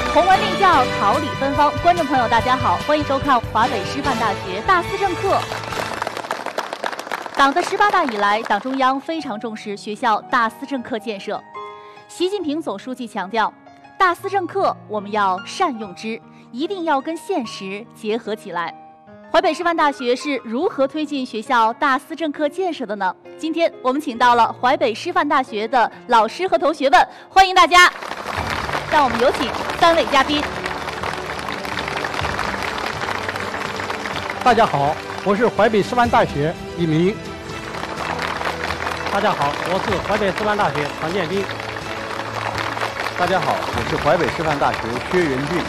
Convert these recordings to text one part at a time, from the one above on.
宏文令教，桃李芬芳。观众朋友，大家好，欢迎收看华北师范大学大思政课。党的18大以来，党中央非常重视学校大思政课建设。习近平总书记强调，大思政课我们要善用之，一定要跟现实结合起来。淮北师范大学是如何推进学校大思政课建设的呢？今天我们请到了淮北师范大学的老师和同学们，欢迎大家。让我们有请3位嘉宾。 大家好，我是淮北师范大学李明。 大家好，我是淮北师范大学常建斌。 大家好，我是淮北师范大学薛元俊。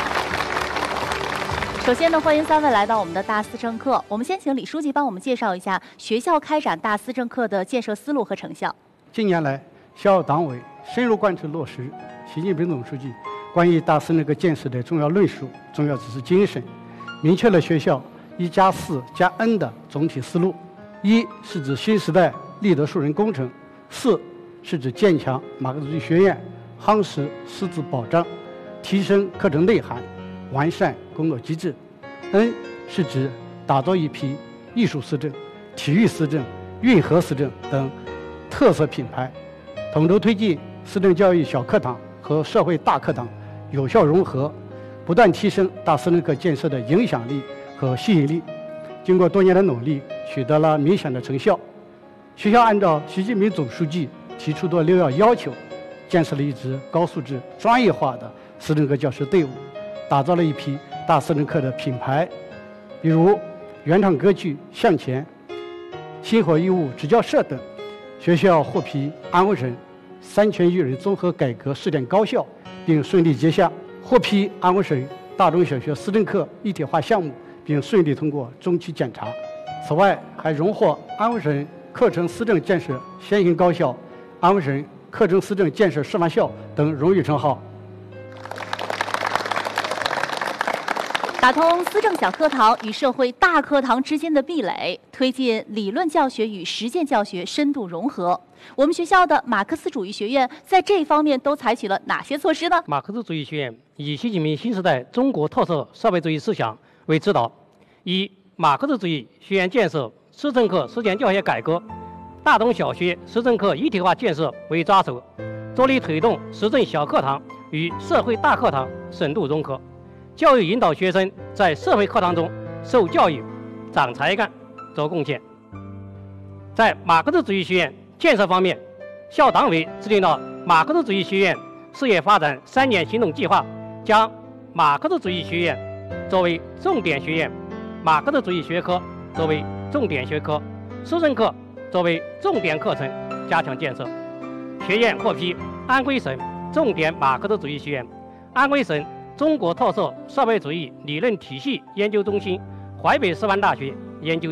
首先呢，欢迎3位来到我们的大思政课。我们先请李书记帮我们介绍一下学校开展大思政课的建设思路和成效。 近年来，校党委深入贯彻落实习近平总书记关于大思政课建设的重要论述、重要指示精神，明确了学校1+4+N 的总体思路。1是指新时代立德树人工程，4是指建强马克思主义学院夯实师资保障，提升课程内涵，完善工作机制。N 是指打造一批艺术思政、体育思政、运河思政等特色品牌，统筹推进思政教育小课堂和社会大课堂有效融合，不断提升大思政课建设的影响力和吸引力。经过多年的努力，取得了明显的成效。学校按照习近平总书记提出的6要求，建设了一支高素质、专业化的思政课教师队伍，打造了一批大思政课的品牌，比如原创歌剧《向前》、星火义务职教社等。学校获批安徽省3全育人综合改革试点高校，并顺利结项；获批安徽省大中小学思政课一体化项目，并顺利通过中期检查。此外，还荣获安徽省课程思政建设先行高校、安徽省课程思政建设示范校等荣誉称号。 打通思政小课堂与社会大课堂之间的壁垒，推进理论教学与实践教学深度融合。我们学校的马克思主义学院在这方面都采取了哪些措施呢？ 马克思主义学院以习近平新时代中国特色社会主义思想为指导，以马克思主义学院建设、思政课实践教学改革、大中小学思政课一体化建设为抓手，着力推动思政小课堂与社会大课堂深度融合，教育引导学生在社会课堂中受教育、长才干、做贡献。在马克思主义学院建设方面，校党委制定了马克思主义学院事业发展3年行动计划，将马克思主义学院作为重点学院，马克思主义学科作为重点学科，思政课作为重点课程加强建设。学院获批安徽省重点马克思主义学院、安徽省中国特色社会主义理论体系研究中心、淮北师范大学研究